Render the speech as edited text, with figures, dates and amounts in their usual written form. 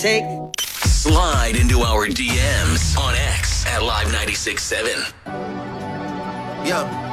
Take. Slide into our DMs on X at Live 96.7. Yeah.